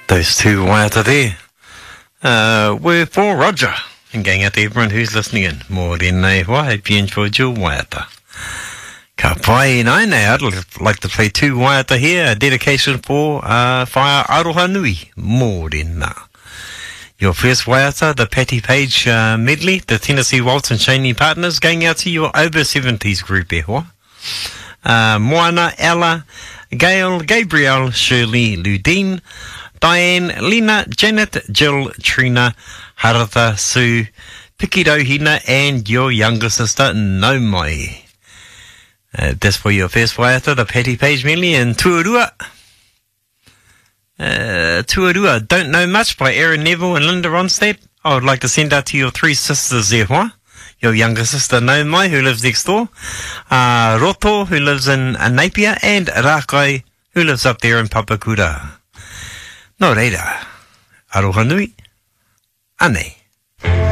Those two waiata there were for Roger. And going out to everyone who's listening in. Mōrena hoa, hope you enjoyed your waiata. Ka pai nai nei, I'd like to play two waiata here. A dedication for Whaia Aroha Nui. Mōrena. Your first waiata, the Patty Page medley, the Tennessee Waltz and Shaney Partners, going out to your over 70s group e hoa. Moana, Ella, Gail, Gabriel, Shirley, Ludine, Diane, Lena, Janet, Jill, Trina, Haratha, Sue, Pikidohina, and your younger sister, Nomai. That's for your first waiata, the Patty Page medley, and Tuarua. Tuarua, Don't Know Much by Aaron Neville and Linda Ronstadt. I would like to send out to your three sisters there, hoa. Your younger sister, Nomai, who lives next door. Roto, who lives in Napier, and Rakai, who lives up there in Papakura. Nō reira, aroha nui, ane.